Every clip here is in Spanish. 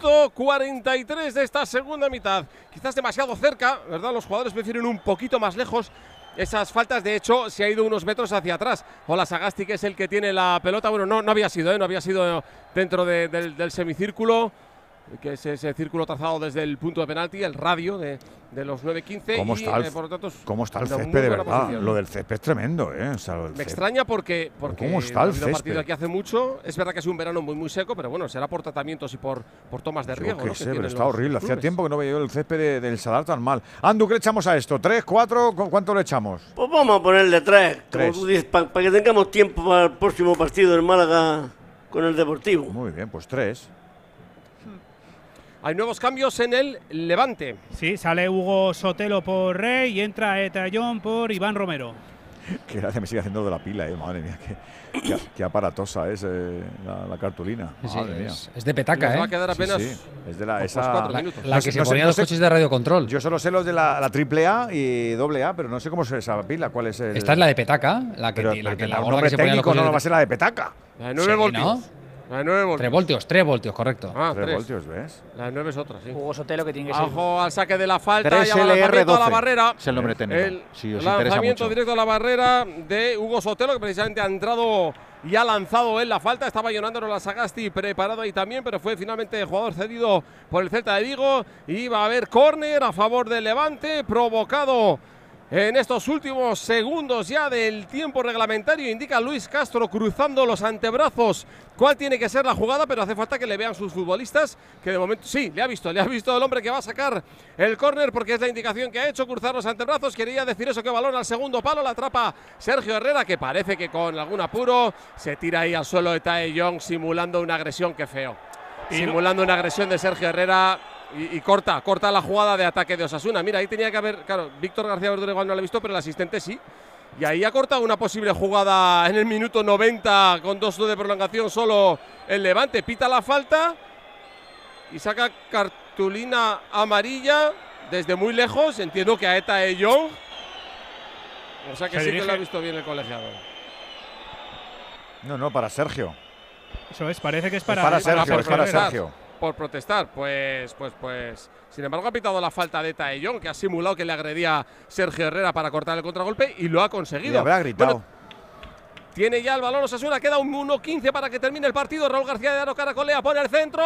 minuto 43 de esta segunda mitad. Quizás demasiado cerca, ¿verdad? Los jugadores prefieren un poquito más lejos esas faltas. De hecho, se ha ido unos metros hacia atrás. Ola Sagasti, que es el que tiene la pelota. Bueno, no había sido, no había sido dentro del semicírculo, que es ese círculo trazado desde el punto de penalti, el radio de los 9-15. ¿Cómo está el césped, de verdad? Posición. Lo del césped es tremendo, ¿eh? O sea, me extraña porque ¿cómo está el césped? Partido aquí hace mucho. Es verdad que es un verano muy seco, pero bueno, será por tratamientos y por tomas de riego. Que sé, pero está horrible. Hacía tiempo que no veía yo el césped del Sadar tan mal. Andu, ¿qué le echamos a esto? ¿3, 4? ¿Cuánto le echamos? Pues vamos a ponerle 3. Como tú dices, para que tengamos tiempo para el próximo partido del Málaga con el Deportivo. Muy bien, pues 3. Hay nuevos cambios en el Levante. Sí, sale Hugo Sotelo por Rey y entra Etayón por Iván Romero. Qué gracia me sigue haciendo de la pila, madre mía, qué aparatosa es la cartulina. Madre mía. Es de petaca, va a quedar apenas es de esa, la que se ponía los coches de radiocontrol. Yo solo sé los de la AAA y AA, pero no sé cómo es esa pila, cuál es el… Esta es la de petaca, la gorda que se ponía los coches no va a ser la de petaca. La de 9 voltios. ¿No? La de 9 voltios. 3 voltios, correcto. 3 voltios, ¿ves? La de 9 es otra, sí. Hugo Sotelo, que tiene que ser… Ojo al saque de la falta. 3LR12 a la barrera. es el nombre técnico. El lanzamiento directo a la barrera de Hugo Sotelo, que precisamente ha entrado y ha lanzado él la falta. Estaba Yonándolo la Sagasti preparado ahí también, pero fue finalmente el jugador cedido por el Celta de Vigo. Y va a haber córner a favor del Levante, provocado en estos últimos segundos ya del tiempo reglamentario. Indica Luis Castro cruzando los antebrazos cuál tiene que ser la jugada, pero hace falta que le vean sus futbolistas, que de momento sí, le ha visto el hombre que va a sacar el córner, porque es la indicación que ha hecho, cruzar los antebrazos. Quería decir eso, que balón al segundo palo, la atrapa Sergio Herrera, que parece que con algún apuro se tira ahí al suelo de Tae Young, simulando una agresión. Qué feo. Simulando una agresión de Sergio Herrera. Y corta la jugada de ataque de Osasuna. Mira, ahí tenía que haber… Claro, Víctor García Verdura igual no lo ha visto, pero el asistente sí. Y ahí ha cortado una posible jugada en el minuto 90 con 2 de prolongación solo el Levante. Pita la falta y saca cartulina amarilla desde muy lejos. Entiendo que a Tae Young. O sea que sí que lo ha visto bien el colegiado. No, para Sergio. Eso es, parece que es para Sergio. Por protestar, pues. Sin embargo, ha pitado la falta de Tae Young, que ha simulado que le agredía Sergio Herrera para cortar el contragolpe y lo ha conseguido. Le habrá gritado. Bueno, tiene ya el balón Osasuna, queda un 1-15 para que termine el partido. Raúl García de Aro caracolea, pone el centro,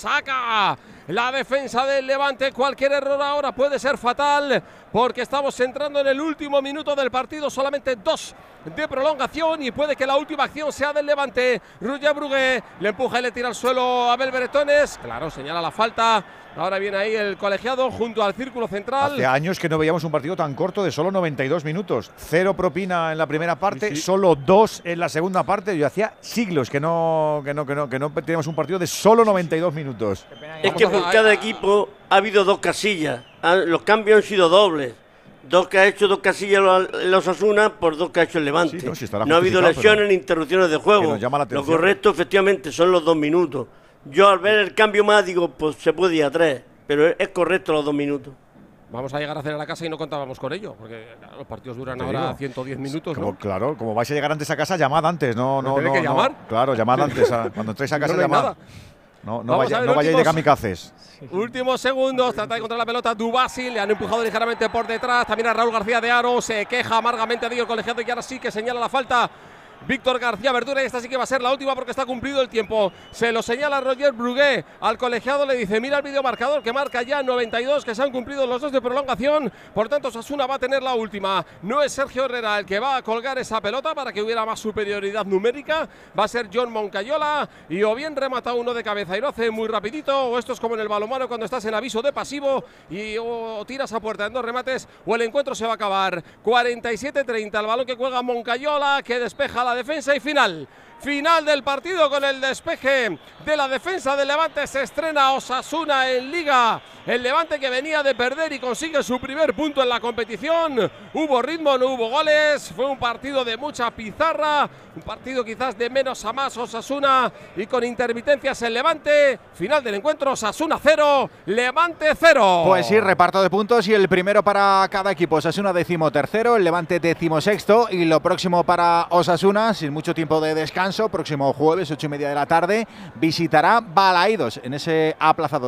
saca la defensa del Levante. Cualquier error ahora puede ser fatal, porque estamos entrando en el último minuto del partido, solamente 2 de prolongación, y puede que la última acción sea del Levante. Roger Brugué le empuja y le tira al suelo a Abel Beretones. Claro, señala la falta. Ahora viene ahí el colegiado junto al círculo central. Hace años que no veíamos un partido tan corto de solo 92 minutos. 0 propina en la primera parte, solo 2 en la segunda parte. Yo hacía siglos que no teníamos un partido de solo 92 minutos. Es que por cada equipo ha habido 2 casillas. Los cambios han sido dobles. 2 que ha hecho 2 casillas los Osasuna por 2 que ha hecho el Levante. Sí, no ha habido lesiones ni interrupciones de juego. Lo correcto, efectivamente, son los 2 minutos. Yo al ver el cambio más digo, pues se puede ir a 3, pero es correcto los 2 minutos. Vamos a llegar a hacer a la casa y no contábamos con ello, porque los partidos duran ahora 110 minutos. Claro, como vais a llegar antes a casa, llamad antes. No, que llamar? Claro, llamad antes. Cuando entréis a casa, llamad. No vayáis de kamikazes. Últimos segundos, trata de encontrar la pelota Dubasi, le han empujado ligeramente por detrás. También a Raúl García de Aro, se queja amargamente de ello el colegiado, y ahora sí que señala la falta Víctor García Verdura, y esta sí que va a ser la última porque está cumplido el tiempo. Se lo señala Roger Brugué al colegiado, le dice: mira el videomarcador que marca ya 92, que se han cumplido los 2 de prolongación, por tanto Osasuna va a tener la última. No es Sergio Herrera el que va a colgar esa pelota para que hubiera más superioridad numérica, va a ser John Moncayola, y o bien remata uno de cabeza y lo hace muy rapidito, o esto es como en el balonmano cuando estás en aviso de pasivo y o tiras a puerta en 2 remates, o el encuentro se va a acabar. 47-30, el balón que cuelga Moncayola, que despeja la defensa, y final del partido con el despeje de la defensa del Levante. Se estrena Osasuna en Liga. El Levante, que venía de perder y consigue su primer punto en la competición. Hubo ritmo, no hubo goles. Fue un partido de mucha pizarra, un partido quizás de menos a más. Osasuna y con intermitencias el Levante. Final del encuentro: Osasuna 0, Levante 0. Pues sí, reparto de puntos, y el primero para cada equipo. Osasuna 13º, el Levante 16º, y lo próximo para Osasuna, sin mucho tiempo de descanso, próximo jueves 8:30 de la tarde, visitará Balaídos en ese aplazado